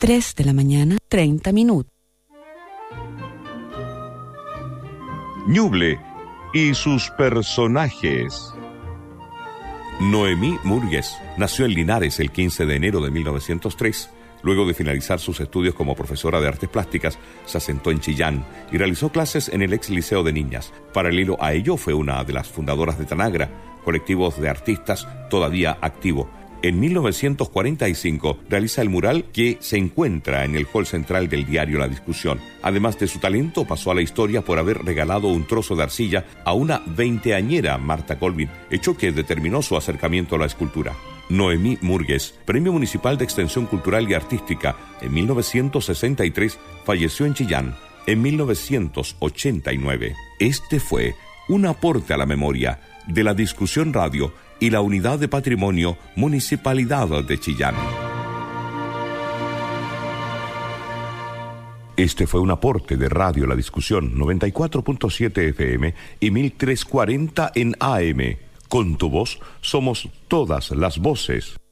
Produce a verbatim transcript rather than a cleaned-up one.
tres de la mañana, treinta minutos. Ñuble y sus personajes. Noemí Murgues nació en Linares el quince de enero de mil novecientos tres. Luego de finalizar sus estudios como profesora de artes plásticas, se asentó en Chillán y realizó clases en el ex Liceo de Niñas. Paralelo a ello, fue una de las fundadoras de Tanagra, colectivos de artistas todavía activo. En mil novecientos cuarenta y cinco realiza el mural que se encuentra en el hall central del diario La Discusión. Además de su talento, pasó a la historia por haber regalado un trozo de arcilla a una veinteañera Marta Colvin, hecho que determinó su acercamiento a la escultura. Noemí Murgues, Premio Municipal de Extensión Cultural y Artística en mil novecientos sesenta y tres, falleció en Chillán en mil novecientos ochenta y nueve. Este fue un aporte a la memoria de La Discusión Radio y la Unidad de Patrimonio Municipalidad de Chillán. Este fue un aporte de Radio La Discusión, noventa y cuatro punto siete F M y mil trescientos cuarenta en A M. Con tu voz somos todas las voces.